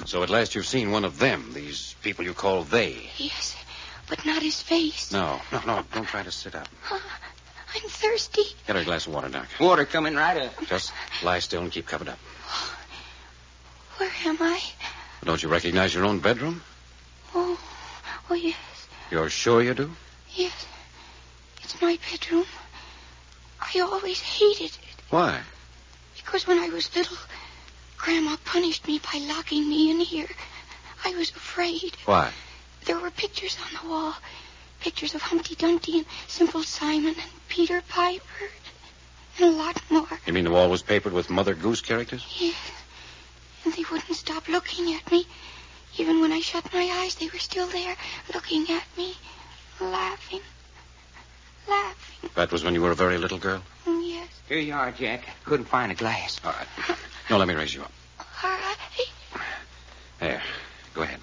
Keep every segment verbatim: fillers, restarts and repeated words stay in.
So at last you've seen one of them, these people you call they. Yes, but not his face. No, no, no, don't try to sit up. Uh, I'm thirsty. Get her a glass of water, Doc. Water coming right up. Just lie still and keep covered up. Where am I? Don't you recognize your own bedroom? Oh, oh, yes. You're sure you do? Yes. It's my bedroom. I always hated it. Why? Because when I was little, Grandma punished me by locking me in here. I was afraid. Why? There were pictures on the wall. Pictures of Humpty Dumpty and Simple Simon and Peter Piper. And a lot more. You mean the wall was papered with Mother Goose characters? Yes. And they wouldn't stop looking at me. Even when I shut my eyes, they were still there, looking at me, laughing, laughing. That was when you were a very little girl? Yes. Here you are, Jack. Couldn't find a glass. All right. No, let me raise you up. All right. There. Go ahead.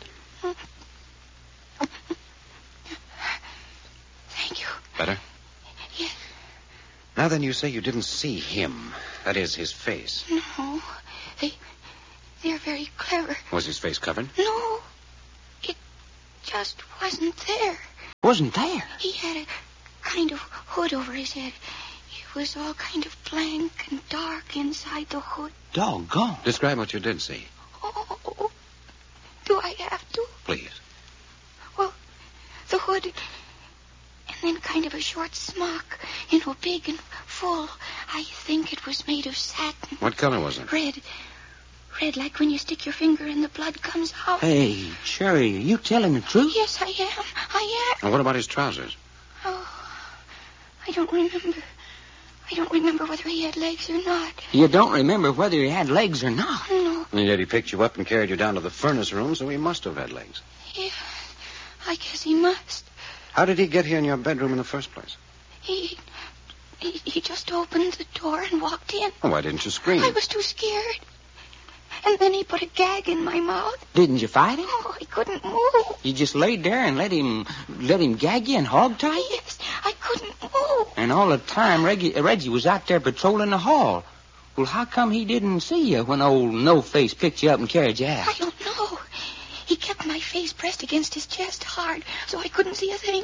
Thank you. Better? Yes. Now then, you say you didn't see him. That is, his face. No. They... They're very clever. Was his face covered? No. It just wasn't there. Wasn't there? He had a kind of hood over his head. It was all kind of blank and dark inside the hood. Doggone. Describe what you did see. Oh, do I have to? Please. Well, the hood, and then kind of a short smock, you know, big and full. I think it was made of satin. What color was it? Red. Red, like when you stick your finger and the blood comes out. Hey, Cherry, are you telling the truth? Yes, I am. I am. And what about his trousers? Oh, I don't remember. I don't remember whether he had legs or not. You don't remember whether he had legs or not? No. And yet he picked you up and carried you down to the furnace room, so he must have had legs. Yeah, I guess he must. How did he get here in your bedroom in the first place? He, he, he just opened the door and walked in. Well, why didn't you scream? I was too scared. And then he put a gag in my mouth. Didn't you fight him? Oh, I couldn't move. You just laid there and let him let him gag you and hog tie you? Yes, I couldn't move. And all the time, Reggie, Reggie was out there patrolling the hall. Well, how come he didn't see you when old No-Face picked you up and carried you out? I don't know. He kept my face pressed against his chest hard, so I couldn't see a thing.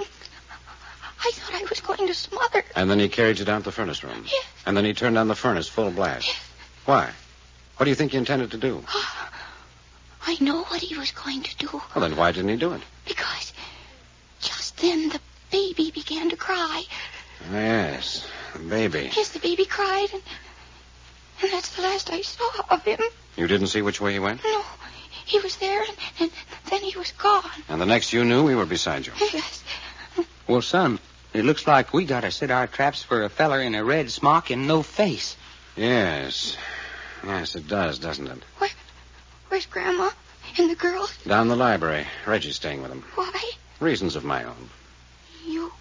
I thought I was going to smother. And then he carried you down to the furnace room? Yes. And then he turned on the furnace full blast? Yes. Why? What do you think he intended to do? Oh, I know what he was going to do. Well, then why didn't he do it? Because just then the baby began to cry. Yes, the baby. Yes, the baby cried, and, and that's the last I saw of him. You didn't see which way he went? No, he was there, and, and then he was gone. And the next you knew, we were beside you. Yes. Well, son, it looks like we got to set our traps for a feller in a red smock and no face. Yes. Yes, it does, doesn't it? Where, where's Grandma and the girls? Down the library. Reggie's staying with them. Why? Reasons of my own. You...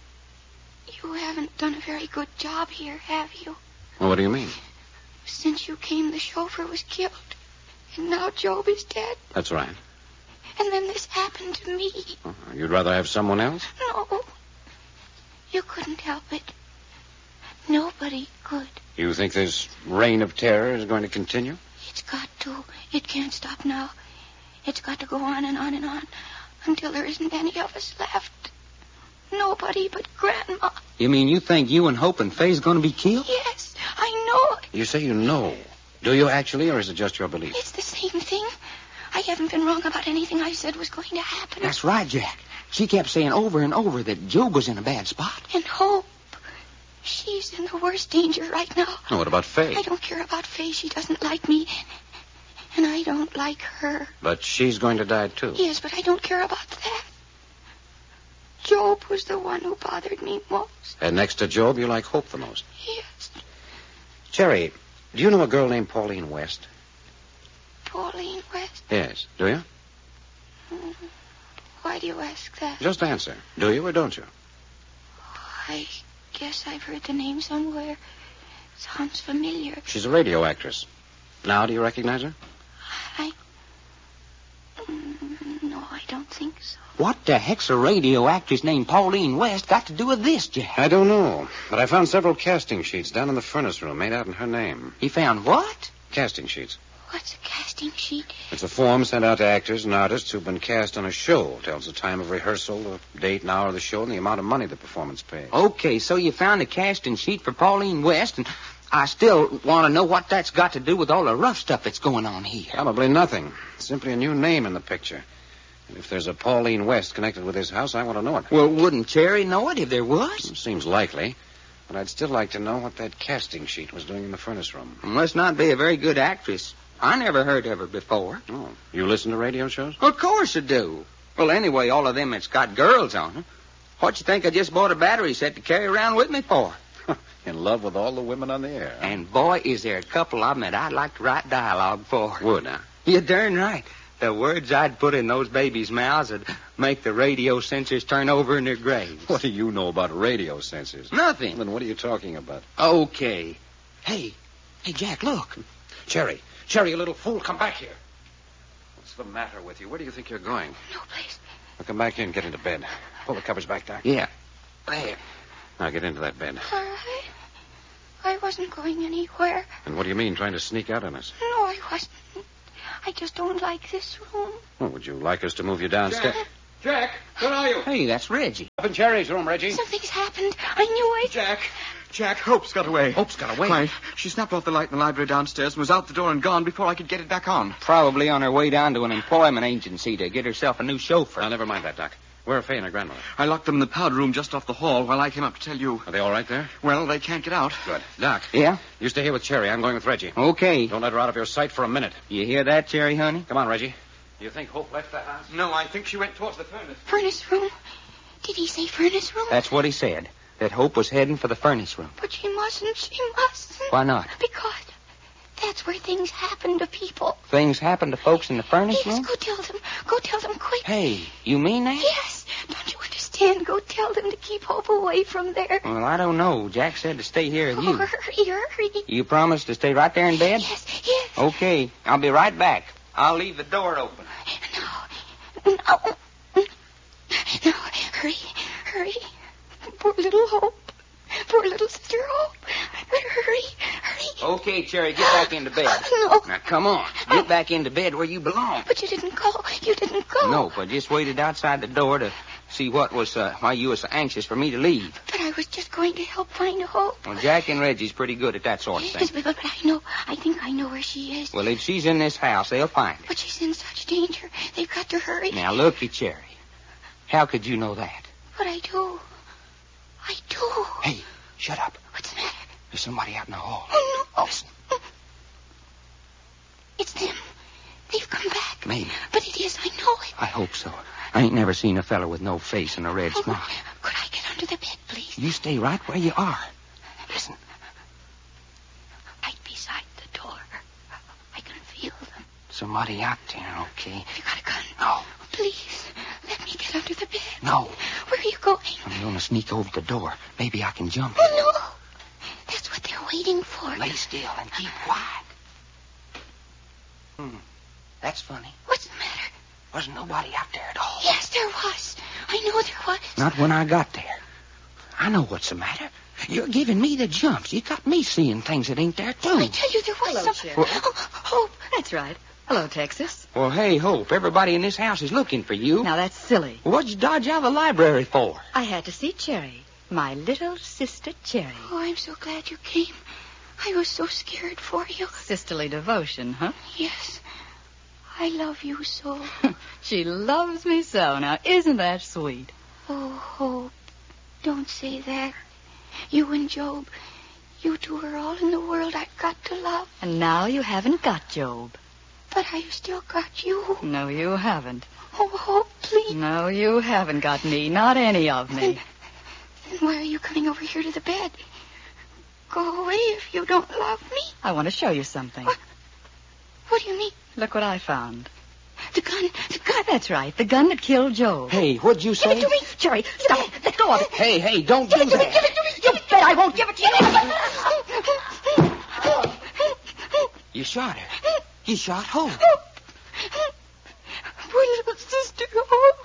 You haven't done a very good job here, have you? Well, what do you mean? Since you came, the chauffeur was killed. And now Job is dead. That's right. And then this happened to me. Uh, you'd rather have someone else? No. You couldn't help it. Nobody could. You think this reign of terror is going to continue? It's got to. It can't stop now. It's got to go on and on and on until there isn't any of us left. Nobody but Grandma. You mean you think you and Hope and Faye's going to be killed? Yes, I know it. You say you know. Do you actually, or is it just your belief? It's the same thing. I haven't been wrong about anything I said was going to happen. That's right, Jack. She kept saying over and over that Job was in a bad spot. And Hope. She's in the worst danger right now. Oh, what about Faye? I don't care about Faye. She doesn't like me. And I don't like her. But she's going to die, too. Yes, but I don't care about that. Job was the one who bothered me most. And next to Job, you like Hope the most. Yes. Cherry, do you know a girl named Pauline West? Pauline West? Yes. Do you? Mm, why do you ask that? Just answer. Do you or don't you? I guess I've heard the name somewhere. Sounds familiar. She's a radio actress. Now, do you recognize her? I... Mm, no, I don't think so. What the heck's a radio actress named Pauline West got to do with this, Jack? I don't know, but I found several casting sheets down in the furnace room made out in her name. He found what? Casting sheets. What's a casting sheet? It's a form sent out to actors and artists who've been cast on a show. It tells the time of rehearsal, the date and hour of the show, and the amount of money the performance pays. Okay, so you found a casting sheet for Pauline West, and I still want to know what that's got to do with all the rough stuff that's going on here. Probably nothing. Simply a new name in the picture. And if there's a Pauline West connected with this house, I want to know it. Well, wouldn't Cherry know it if there was? It seems likely. But I'd still like to know what that casting sheet was doing in the furnace room. Must not be a very good actress. I never heard of her before. Oh, you listen to radio shows? Of course I do. Well, anyway, all of them that's got girls on them. What you think I just bought a battery set to carry around with me for? In love with all the women on the air. Huh? And, boy, is there a couple of them that I'd like to write dialogue for. Would, huh? You're darn right. The words I'd put in those babies' mouths would make the radio censors turn over in their graves. What do you know about radio censors? Nothing. Then what are you talking about? Okay. Hey, hey, Jack, look. Cherry. Cherry, you little fool, come back here. What's the matter with you? Where do you think you're going? No place. Well, come back here and get into bed. Pull the covers back, Doc. Yeah. There. Now get into that bed. All right. I wasn't going anywhere. And what do you mean, trying to sneak out on us? No, I wasn't. I just don't like this room. Well, would you like us to move you downstairs? Jack, Jack, where are you? Hey, that's Reggie. Up in Cherry's room, Reggie. Something's happened. I knew it. Jack, Jack, Hope's got away. Hope's got away? Why, she snapped off the light in the library downstairs and was out the door and gone before I could get it back on. Probably on her way down to an employment agency to get herself a new chauffeur. Now, never mind that, Doc. Where are Fay and her grandmother? I locked them in the powder room just off the hall while I came up to tell you. Are they all right there? Well, they can't get out. Good. Doc. Yeah? You stay here with Cherry. I'm going with Reggie. Okay. Don't let her out of your sight for a minute. You hear that, Cherry, honey? Come on, Reggie. You think Hope left the house? No, I think she went towards the furnace. Furnace room? Did he say furnace room? That's what he said, that Hope was heading for the furnace room. But she mustn't. She mustn't. Why not? Because that's where things happen to people. Things happen to folks in the furnace Yes, room? go tell them. Go tell them quick. Hey, you mean that? Yes. Don't you understand? Go tell them to keep Hope away from there. Well, I don't know. Jack said to stay here with Oh, you. hurry, hurry. You promise to stay right there in bed? Yes, yes. Okay. I'll be right back. I'll leave the door open. No, no. No, hurry, hurry. Poor little Hope. Poor little sister Hope. Hurry, hurry. Okay, Cherry, get back into bed. No. Now, come on. Get back into bed where you belong. But you didn't go. You didn't go. No, I just waited outside the door to see what was, uh, why you were so anxious for me to leave. But I was just going to help find Hope. Well, Jack and Reggie's pretty good at that sort of Yes, thing. but, but I know. I think I know where she is. Well, if she's in this house, they'll find her. But she's in such danger. They've got to hurry. Now, looky, Cherry. How could you know that? But I do. I do. Hey, shut up. What's the matter? There's somebody out in the hall. Oh, no. Listen. It's them. They've come back. Maybe. But it is. I know it. I hope so. I ain't never seen a fella with no face and a red Oh, smile. could I get under the bed, please? You stay right where you are. Listen. Right beside the door. I can feel them. Somebody out there, okay? Have you got a gun? No. Please, let me get under the bed. No. Where are you going? I'm going to sneak over the door. Maybe I can jump. Oh, no. That's what they're waiting for. Lay still and keep quiet. Hmm. That's funny. What's the matter? Wasn't nobody out there at all. Yes, there was. I know there was. Not when I got there. I know what's the matter. You're giving me the jumps. You got me seeing things that ain't there, too. I tell you, there was Hello, some... Cherry. Oh, Hope. That's right. Hello, Texas. Well, hey, Hope, everybody in this house is looking for you. Now, that's silly. What'd you dodge out of the library for? I had to see Cherry. My little sister Cherry. Oh, I'm so glad you came. I was so scared for you. Sisterly devotion, huh? Yes. I love you so. She loves me so. Now, isn't that sweet? Oh, Hope, don't say that. You and Job, you two are all in the world I've got to love. And now you haven't got Job. But I've still got you. No, you haven't. Oh, Hope, please. No, you haven't got me. Not any of me. Then, then why are you coming over here to the bed? Go away if you don't love me. I want to show you something. What? What do you mean? Look what I found. The gun, the gun. That's right, the gun that killed Job. Hey, what'd you Give say? it to me. Cherry, stop it. Let go of it. Hey, hey, don't Give do it to me, that. give it to me. You bet I won't give it to you. You shot her. You shot Hope. Poor little sister Hope.